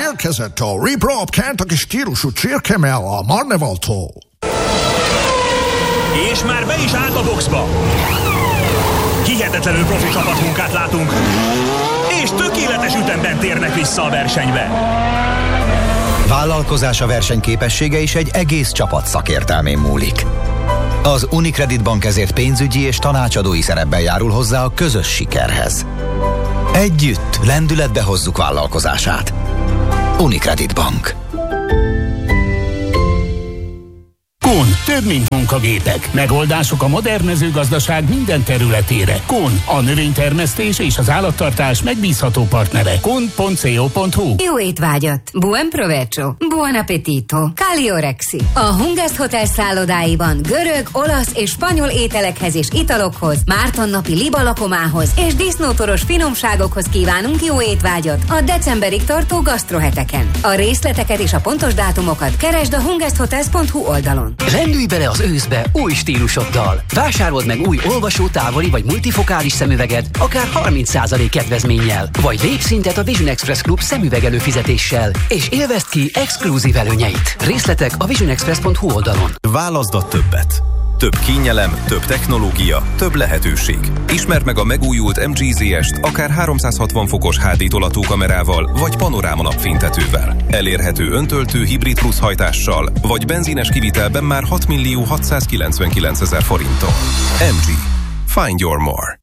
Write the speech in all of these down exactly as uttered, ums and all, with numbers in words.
Érkezett a Rip-Rap Kentucky stílusú csirkemell a Marnevaltól. És már be is állt a boxba. Hihetetlenül profi csapatmunkát látunk, és tökéletes ütemben térnek vissza a versenybe. Vállalkozása versenyképessége is egy egész csapat szakértelmén múlik. Az Unicredit Bank ezért pénzügyi és tanácsadói szerepben járul hozzá a közös sikerhez. Együtt lendületbe hozzuk vállalkozását. Unicredit Bank. Kun, több mint munkagépek. Megoldások a modern mezőgazdaság minden területére. Kun, a növénytermesztés és az állattartás megbízható partnere. kun pont co pont hu. Jó étvágyat! Buen provecho! Buon appetito! Caliorexi! A Hungest Hotel szállodáiban görög, olasz és spanyol ételekhez és italokhoz, mártonnapi libalakomához és disznótoros finomságokhoz kívánunk jó étvágyat a decemberig tartó gasztroheteken. A részleteket és a pontos dátumokat keresd a hungesthotel pont hu oldalon. Lendülj bele az őszbe új stílusoddal. Vásárold meg új olvasó, távoli vagy multifokális szemüveget, akár harminc százalék kedvezménnyel. Vagy lépj szintet a Vision Express Club szemüveg előfizetéssel, és élvezd ki exkluzív előnyeit. Részletek a vision express pont hu oldalon. Válaszd a többet. Több kényelem, több technológia, több lehetőség. Ismerd meg a megújult em gé zé est akár háromszázhatvan fokos há dé tolatókamerával vagy panoráma napfénytetővel. Elérhető öntöltő hibrid plusz hajtással vagy benzines kivitelben már hat millió hatszázkilencvenkilencezer forinton. em gé. Find your more.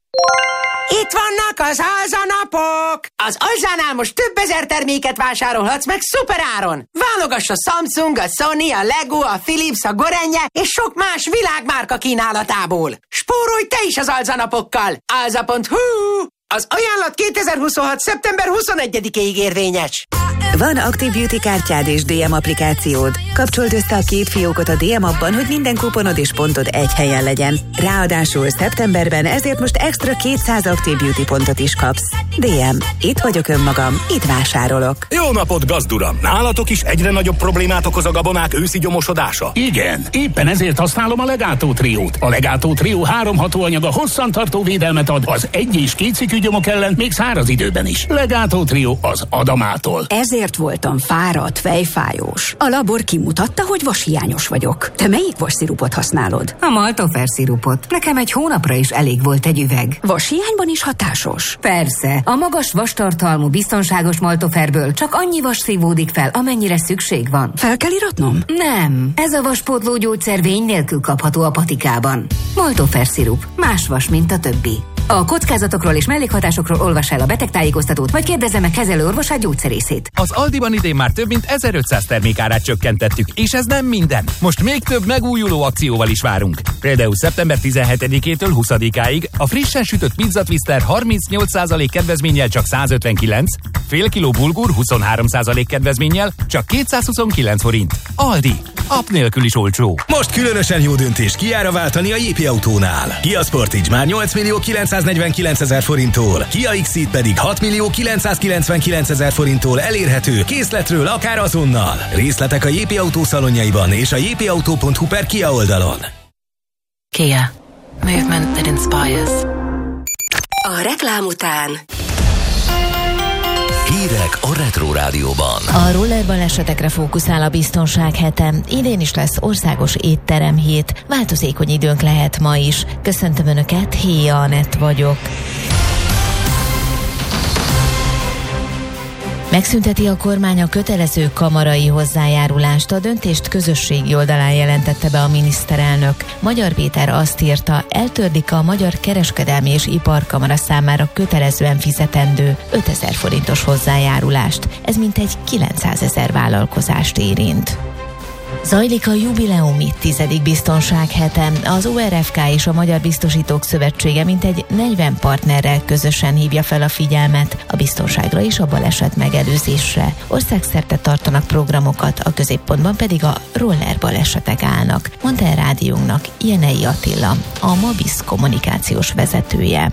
Itt vannak az Alza-napok! Az Alzánál most több ezer terméket vásárolhatsz meg szuperáron! Válogass a Samsung, a Sony, a Lego, a Philips, a Gorenje és sok más világmárka kínálatából! Spórolj te is az Alza-napokkal! alza pont hu. Az ajánlat kétezer-huszonhat. szeptember huszonegyedikéig érvényes. Van Active Beauty kártyád és dé em applikációd. Kapcsold össze a két fiókot a dé em appban, hogy minden kuponod és pontod egy helyen legyen. Ráadásul szeptemberben ezért most extra kétszáz Active Beauty pontot is kapsz. dé em. Itt vagyok önmagam, itt vásárolok. Jó napot, gazduram! Nálatok is egyre nagyobb problémát okoz a gabonák őszi gyomosodása? Igen, éppen ezért használom a Legato Triót. A Legato Trió három hatóanyaga hosszantartó védelmet ad az egy és két cikű gyomok ellen, még száraz időben is. Legato Trió az Adamától. Ezért voltam fáradt, fejfájós. A labor kimutatta, hogy vashiányos vagyok. Te melyik vasszirupot használod? A Maltofer szirupot. Nekem egy hónapra is elég volt egy üveg. Vashiányban is hatásos? Persze. A magas vastartalmú, biztonságos Maltoferből csak annyi vas szívódik fel, amennyire szükség van. Fel kell iratnom? Nem. Ez a vaspótló gyógyszer vény nélkül kapható a patikában. Maltofer szirup. Más vas, mint a többi. A kockázatokról és mellékhatásokról olvass el a betegtájékoztatót, vagy kérdezze meg kezelőorvosát, gyógyszerészét. Az Aldiban idén már több mint ezerötszáz termékárát csökkentettük, és ez nem minden. Most még több megújuló akcióval is várunk. Például szeptember tizenhetedikétől huszadikáig a frissen sütött pizza twister harmincnyolc százalék kedvezménnyel csak százötvenkilenc, fél kiló bulgur huszonhárom százalék kedvezménnyel csak kétszázhuszonkilenc forint. Aldi. App nélkül is olcsó. Most különösen jó döntés Kiára váltani a jé pé Autónál. Kia Sportage már nyolc millió kilencszáznegyvenkilencezer forinttól, Kia X-Ceed pedig hat millió kilencszázkilencvenkilencezer forinttól elérhető készletről akár azonnal. Részletek a jé pé Autó szalonjaiban és a jé pé autó pont hu per Kia oldalon. Kia. Movement that inspires. A reklám után Hírek a Retro Rádióban. A rollerbalesetekre fókuszál a biztonság hete. Idén is lesz országos étterem hét. Változékony időnk lehet ma is. Köszöntöm Önöket, Héja Anett vagyok. Megszünteti a kormány a kötelező kamarai hozzájárulást. A döntést közösségi oldalán jelentette be a miniszterelnök. Magyar Péter azt írta, eltörlik a Magyar Kereskedelmi és Iparkamara számára kötelezően fizetendő ötezer forintos hozzájárulást. Ez mintegy kilencszázezer vállalkozást érint. Zajlik a jubileumi tizedik biztonsághete. Az o er ef ká és a Magyar Biztosítók Szövetsége mintegy negyven partnerrel közösen hívja fel a figyelmet a biztonságra és a baleset megelőzésre. Országszerte tartanak programokat, a középpontban pedig a roller balesetek állnak, mondta el rádiónknak Jenei Attila, a Mabisz kommunikációs vezetője.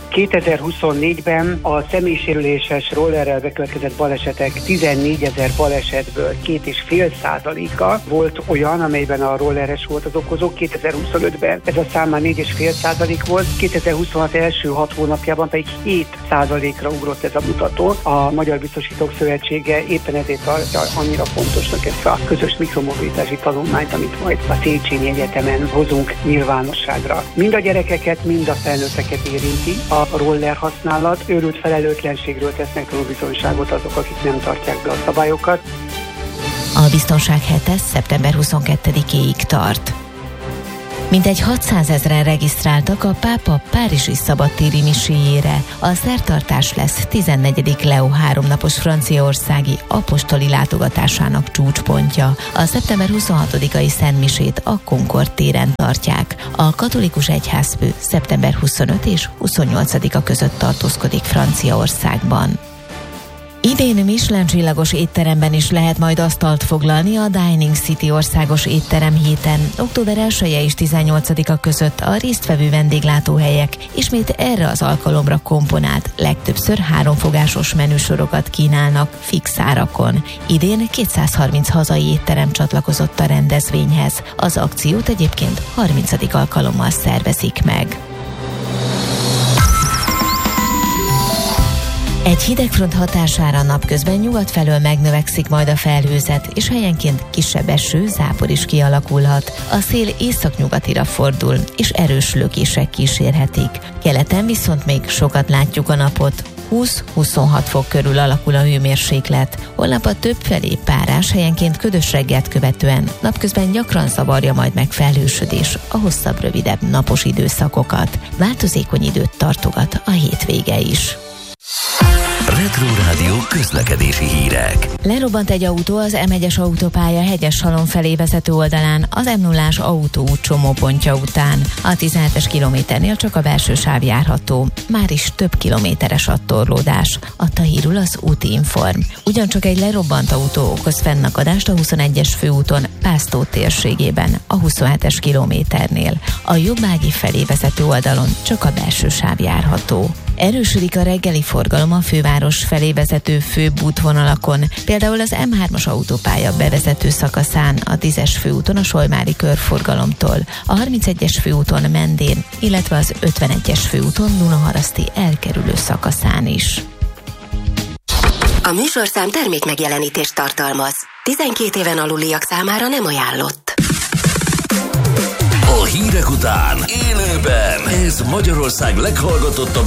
kétezer-huszonnégyben a személysérüléses rollerrel bekövetkezett balesetek tizennégyezer balesetből két és fél százaléka volt olyan, amelyben a rolleres volt az okozó. kétezer-huszonötben ez a szám már négy és fél százalék volt, kétezer-huszonhat első hat hónapjában pedig hét százalékra ugrott ez a mutató. A Magyar Biztosítók Szövetsége éppen ezért tartja annyira fontosnak ezt a közös mikromobilitási tanulmányt, amit majd a Széchenyi Egyetemen hozunk nyilvánosságra. Mind a gyerekeket, mind a felnőtteket érinti a roller használat. Őrült felelőtlenségről tesznek tanúbizonyságot azok, akik nem tartják be a szabályokat. A biztonság hete szeptember huszonkettedikéig tart. Mintegy hatszázezren regisztráltak a pápa párizsi szabadtéri miséjére. A szertartás lesz tizennegyedik Leó háromnapos franciaországi apostoli látogatásának csúcspontja. A szeptember huszonhatodikai szentmisét a Concorde téren tartják. A katolikus egyházfő szeptember huszonötödike és huszonnyolcadika között tartózkodik Franciaországban. Idén Michelin csillagos étteremben is lehet majd asztalt foglalni a Dining City országos étterem héten. október elseje és tizennyolcadika között a résztvevő vendéglátóhelyek ismét erre az alkalomra komponált, legtöbbször háromfogásos menüsorokat kínálnak fix árakon. Idén kétszázharminc hazai étterem csatlakozott a rendezvényhez. Az akciót egyébként harmincadik alkalommal szervezik meg. Egy hidegfront hatására napközben nyugat felől megnövekszik majd a felhőzet, és helyenként kisebb eső, zápor is kialakulhat. A szél északnyugatira fordul, és erős lökések kísérhetik. Keleten viszont még sokat látjuk a napot. húsz-huszonhat fok körül alakul a hőmérséklet. Holnap a többfelé párás, helyenként ködös reggelt követően napközben gyakran zavarja majd meg felhősödés a hosszabb, rövidebb napos időszakokat. Változékony időt tartogat a hétvége is. Retro Rádió közlekedési hírek. Lerobbant egy autó az em egyes autópálya Hegyes-Salon felé vezető oldalán az em nullás autóút csomópontja után. A tizenhetes kilométernél csak a belső sáv járható. Már is több kilométeres a torlódás, adta hírül az Útinform. Ugyancsak egy lerobbant autó okoz fennakadást a huszonegyes főúton Pásztó térségében, a huszonhetes kilométernél. A jobbági felé vezető oldalon csak a belső sáv járható. Erősödik a reggeli forgalom a főváros felé vezető főbb útvonalakon, például az em hármas autópálya bevezető szakaszán, a tízes főúton a Solymári körforgalomtól, a harmincegyes főúton Mendén, illetve az ötvenegyes főúton Dunaharaszti elkerülő szakaszán is. A műsorszám termék megjelenítést tartalmaz. tizenkét éven aluliak számára nem ajánlott. A hírek után élőben ez Magyarország leghallgatottabb